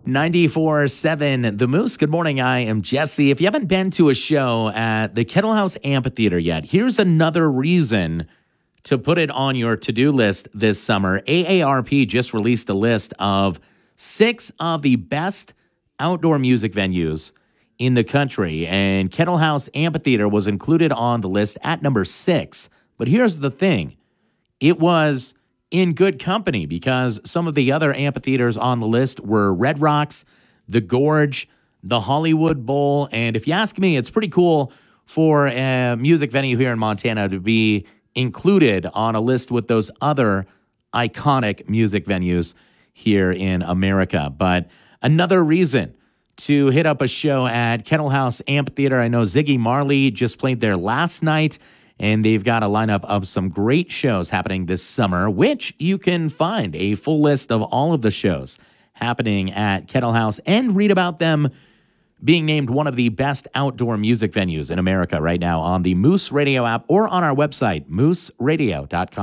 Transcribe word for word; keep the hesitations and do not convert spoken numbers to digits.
ninety-four seven The Moose. Good morning. I am Jesse. If you haven't been to a show at the Kettle House Amphitheater yet, here's another reason to put it on your to-do list this summer. A A R P just released a list of six of the best outdoor music venues in the country, and Kettle House Amphitheater was included on the list at number six. But here's the thing. It was in good company because some of the other amphitheaters on the list were Red Rocks, the Gorge, the Hollywood Bowl, and if you ask me, it's pretty cool for a music venue here in Montana to be included on a list with those other iconic music venues here in America. But another reason to hit up a show at Kettle House Amphitheater. I know Ziggy Marley just played there last night, and they've got a lineup of some great shows happening this summer, which you can find a full list of all of the shows happening at Kettle House and read about them being named one of the best outdoor music venues in America right now on the Moose Radio app or on our website, moose radio dot com.